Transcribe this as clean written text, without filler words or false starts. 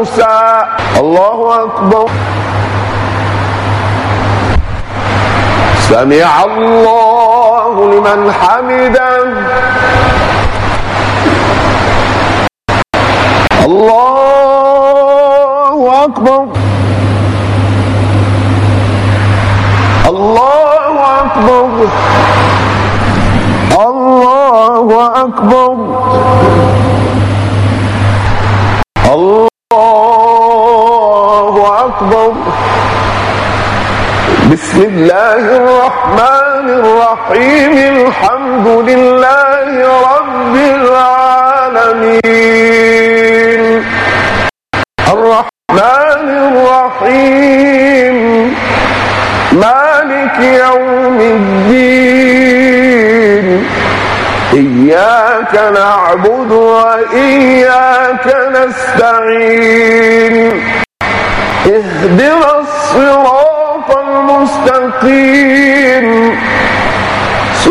موسى الله أكبر. سمع الله لمن حمده. الله أكبر. الله أكبر. الله أكبر. الله أكبر. بسم الله الرحمن الرحيم. الحمد لله رب العالمين. الرحمن الرحيم مالك يوم الدين. إياك نعبد وإياك نستعين. اهدنا الصراط المستقيم